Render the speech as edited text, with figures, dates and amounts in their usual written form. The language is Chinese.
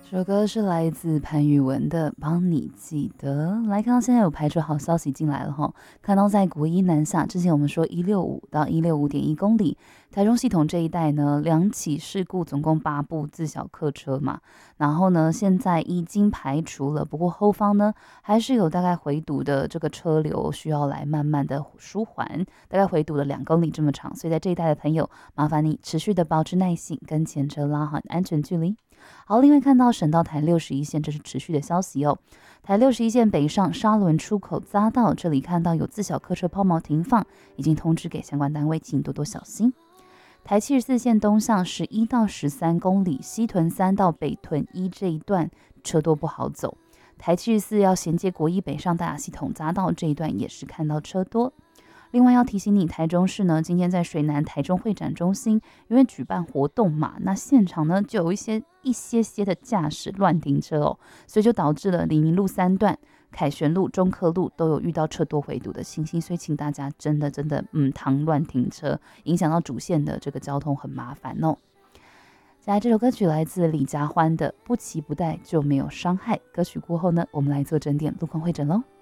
这首歌是来自潘宇文的《帮你记得》。来看到现在有排出好消息进来了哈，看到在国一南下，之前我们说165到165.1公里，台中系统这一带呢，2起事故，总共8部自小客车嘛。然后呢，现在已经排除了，不过后方呢还是有大概回堵的这个车流需要来慢慢的舒缓，大概回堵了2公里这么长，所以在这一带的朋友，麻烦你持续的保持耐性，跟前车拉好安全距离。好，另外看到省道台61线，这是持续的消息哦。台61线北上沙仑出口匝道，这里看到有自小客车抛锚停放，已经通知给相关单位，请多多小心。台74线东向11到13公里，西屯3到北屯1这一段车多不好走。台74要衔接国一北上大雅系统匝道这一段也是看到车多。另外要提醒你，台中市呢，今天在水南台中会展中心，因为举办活动嘛，那现场呢就有一些的驾驶乱停车哦，所以就导致了黎明路3段、凯旋路、中科路都有遇到车多回堵的情形，所以请大家真的唐乱停车，影响到主线的这个交通很麻烦哦。接下来这首歌曲来自李佳欢的《不期不待就没有伤害》，歌曲过后呢，我们来做整点路况会诊喽。